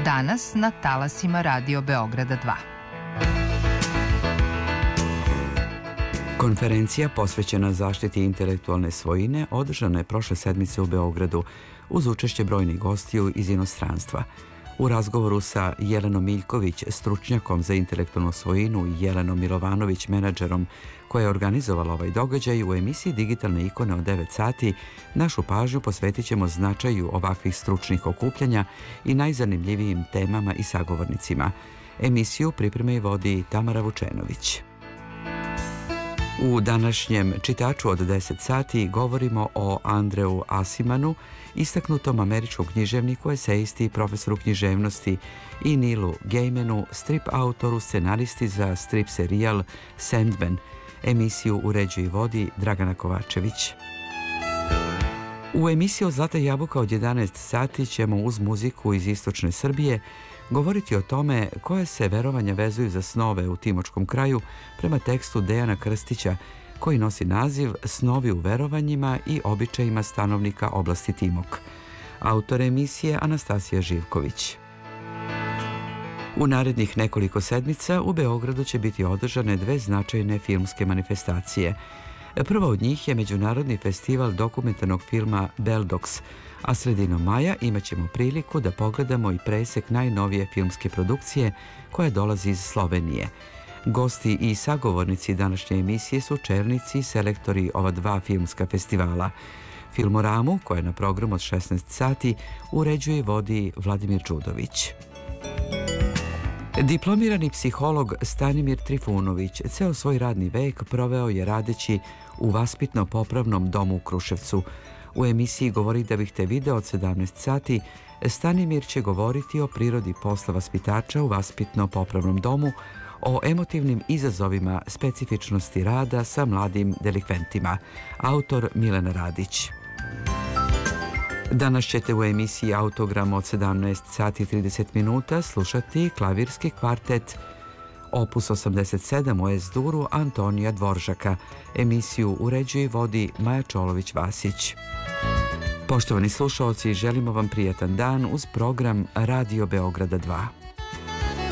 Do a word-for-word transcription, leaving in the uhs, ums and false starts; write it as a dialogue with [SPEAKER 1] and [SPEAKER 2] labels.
[SPEAKER 1] Danas na talasima Radio Beograda dva.
[SPEAKER 2] Konferencija posvećena zaštiti intelektualne svojine održana je prošle sedmice u Beogradu uz učešće brojnih gostiju iz inostranstva. U razgovoru sa Jelenom Miljković, stručnjakom za intelektualnu svojinu, i Jelenom Milovanović, menadžerom koja je organizovala ovaj događaj, u emisiji Digitalne ikone od devet sati našu pažnju posvetit ćemo značaju ovakvih stručnih okupljanja i najzanimljivijim temama i sagovornicima. Emisiju priprema i vodi Tamara Vučenović. U današnjem čitaču od deset sati govorimo o Andreu Asimanu, istaknutom američkom književniku, esejisti i profesoru književnosti, i Nilu Gaimanu, strip autoru, scenaristi za strip serijal Sandman. Emisiju uređuje i vodi Dragana Kovačević. U emisiji od Zlata jabuka od jedanaest sati ćemo uz muziku iz istočne Srbije govoriti o tome koje se verovanja vezuju za snove u Timočkom kraju prema tekstu Dejana Krstića, koji nosi naziv Snovi u verovanjima i običajima stanovnika oblasti Timok. Autor emisije Anastasija Živković. U narednih nekoliko sedmica u Beogradu će biti održane dve značajne filmske manifestacije. Prva od njih je Međunarodni festival dokumentarnog filma Beldox, a sredinom maja imat ćemo priliku da pogledamo i presek najnovije filmske produkcije koja dolazi iz Slovenije. Gosti i sagovornici današnje emisije su čelnici i selektori ova dva filmska festivala. Filmoramu, koja je na programu od šesnaest sati, uređuje i vodi Vladimir Đudović. Diplomirani psiholog Stanimir Trifunović ceo svoj radni vek proveo je radeći u vaspitno-popravnom domu u Kruševcu. U emisiji Govori da bih te video od sedamnaest sati Stanimir će govoriti o prirodi posla vaspitača u vaspitno-popravnom domu, o emotivnim izazovima specifičnosti rada sa mladim delikventima. Autor Milena Radić. Danas ćete u emisiji Autogram od sedamnaest sati i trideset minuta slušati klavirski kvartet opus osamdeset sedam u Es-duru Antonija Dvoržaka. Emisiju uređuje i vodi Maja Čolović-Vasić. Poštovani slušaoci, želimo vam prijatan dan uz program Radio Beograda dva.